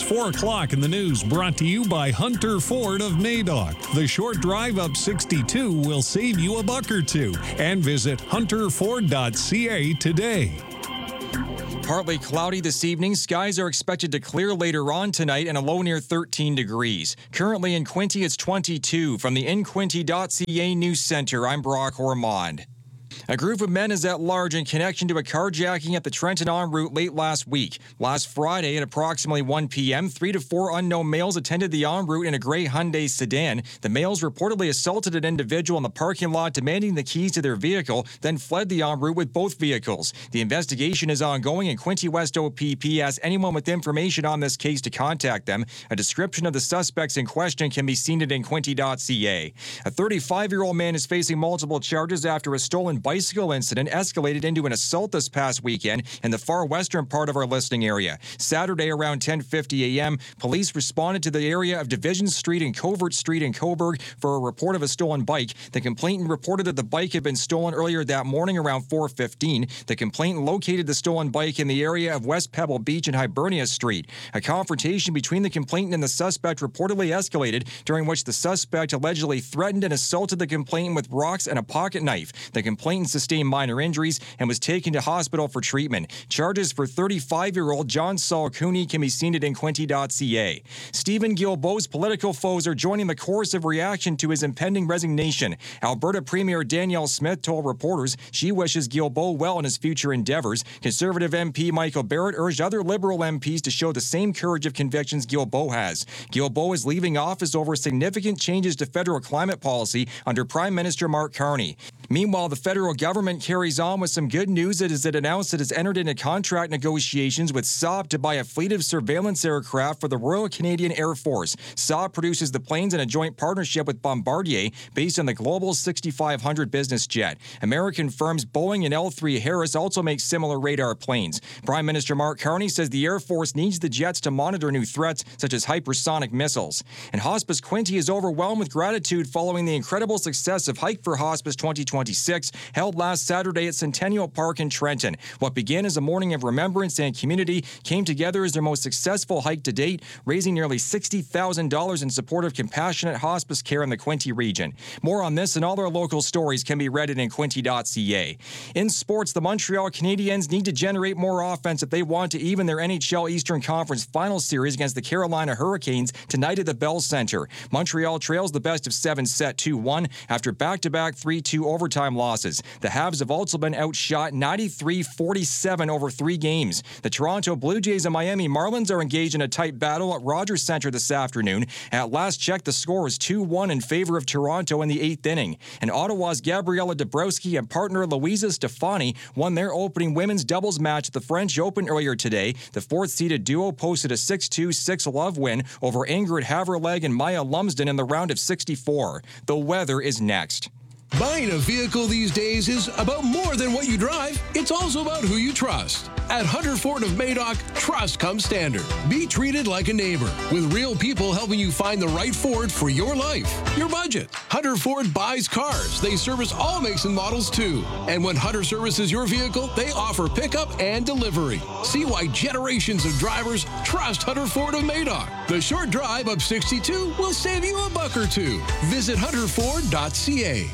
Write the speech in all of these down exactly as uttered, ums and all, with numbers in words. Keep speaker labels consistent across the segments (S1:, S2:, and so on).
S1: four o'clock in the news, brought to you by Hunter Ford of Madoc. The short drive up sixty-two will save you a buck or two. And visit hunter ford dot c a today.
S2: Partly cloudy this evening. Skies are expected to clear later on tonight and a low near thirteen degrees. Currently in Quinte, it's twenty-two. From the in quinte dot c a News Center, I'm Brock Ormond. A group of men is at large in connection to a carjacking at the Trenton en route late last week. Last Friday at approximately one p.m., three to four unknown males attended the en route in a gray Hyundai sedan. The males reportedly assaulted an individual in the parking lot, demanding the keys to their vehicle, then fled the en route with both vehicles. The investigation is ongoing, and Quinte West O P P asks anyone with information on this case to contact them. A description of the suspects in question can be seen at in quinte dot c a. A thirty-five-year-old man is facing multiple charges after a stolen bicycle incident escalated into an assault this past weekend in the far western part of our listening area. Saturday around ten fifty a.m., police responded to the area of Division Street and Covert Street in Coburg for a report of a stolen bike. The complainant reported that the bike had been stolen earlier that morning around four fifteen. The complainant located the stolen bike in the area of West Pebble Beach and Hibernia Street. A confrontation between the complainant and the suspect reportedly escalated, during which the suspect allegedly threatened and assaulted the complainant with rocks and a pocket knife. The complainant sustained minor injuries and was taken to hospital for treatment. Charges for thirty-five-year-old John Saul Cooney can be seen at in quinte dot c a. Stephen Guilbeault's political foes are joining the chorus of reaction to his impending resignation. Alberta Premier Danielle Smith told reporters she wishes Guilbeault well in his future endeavours. Conservative M P Michael Barrett urged other Liberal M Ps to show the same courage of convictions Guilbeault has. Guilbeault is leaving office over significant changes to federal climate policy under Prime Minister Mark Carney. Meanwhile, the federal government carries on with some good news as it announced it has entered into contract negotiations with Saab to buy a fleet of surveillance aircraft for the Royal Canadian Air Force. Saab produces the planes in a joint partnership with Bombardier based on the Global sixty-five hundred business jet. American firms Boeing and L three Harris also make similar radar planes. Prime Minister Mark Carney says the Air Force needs the jets to monitor new threats such as hypersonic missiles. And Hospice Quinte is overwhelmed with gratitude following the incredible success of Hike for Hospice twenty twenty-six, held last Saturday at Centennial Park in Trenton. What began as a morning of remembrance and community came together as their most successful hike to date, raising nearly sixty thousand dollars in support of compassionate hospice care in the Quinte region. More on this and all our local stories can be read at in quinte dot c a. In sports, the Montreal Canadiens need to generate more offense if they want to even their N H L Eastern Conference Final Series against the Carolina Hurricanes tonight at the Bell Centre. Montreal trails the best of seven set two one after back-to-back three two overtime losses. The Habs have also been outshot ninety-three forty-seven over three games. The Toronto Blue Jays and Miami Marlins are engaged in a tight battle at Rogers Centre this afternoon. At last check, the score is two one in favor of Toronto in the eighth inning. And Ottawa's Gabriela Dabrowski and partner Louisa Stefani won their opening women's doubles match at the French Open earlier today. The fourth-seeded duo posted a six two six love win over Ingrid Haverleg and Maya Lumsden in the round of sixty-four. The weather is next.
S3: Buying a vehicle these days is about more than what you drive. It's also about who you trust. At Hunter Ford of Madoc, trust comes standard. Be treated like a neighbor, with real people helping you find the right Ford for your life, your budget. Hunter Ford buys cars. They service all makes and models too. And when Hunter services your vehicle, they offer pickup and delivery. See why generations of drivers trust Hunter Ford of Madoc. The short drive up sixty-two will save you a buck or two. Visit hunter ford dot c a.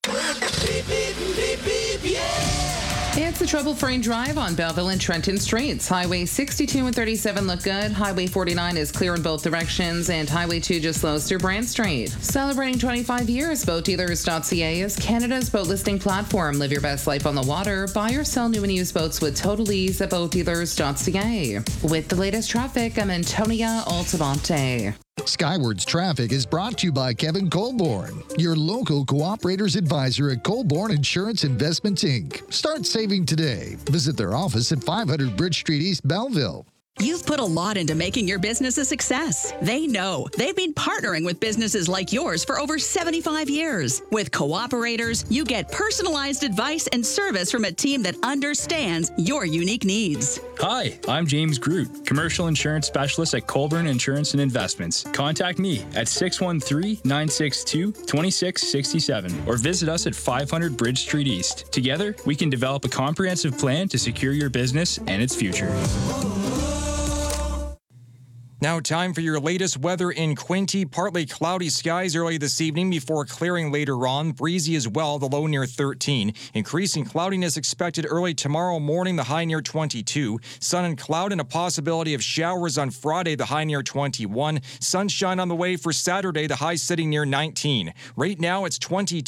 S4: It's a trouble-free drive on Belleville and Trenton Streets. Highway sixty-two and thirty-seven look good. Highway forty-nine is clear in both directions, and Highway two just slows through Brant Street. Celebrating twenty-five years, boat dealers dot c a is Canada's boat listing platform. Live your best life on the water. Buy or sell new and used boats with total ease at boat dealers dot c a. With the latest traffic, I'm Antonia Altamonte.
S5: Skywards Traffic is brought to you by Kevin Colborne, your local cooperators advisor at Colborne Insurance Investments, Incorporated. Start saving today. Visit their office at five hundred Bridge Street, East Belleville.
S6: You've put a lot into making your business a success. They know. They've been partnering with businesses like yours for over seventy-five years. With Cooperators, you get personalized advice and service from a team that understands your unique needs.
S7: Hi, I'm James Groot, Commercial Insurance Specialist at Colburn Insurance and Investments. Contact me at six one three, nine six two, two six six seven or visit us at five hundred Bridge Street East. Together, we can develop a comprehensive plan to secure your business and its future.
S2: Now time for your latest weather in Quinte. Partly cloudy skies early this evening before clearing later on. Breezy as well, the low near thirteen. Increasing cloudiness expected early tomorrow morning, the high near twenty-two. Sun and cloud and a possibility of showers on Friday, the high near twenty-one. Sunshine on the way for Saturday, the high sitting near nineteen. Right now it's twenty-two.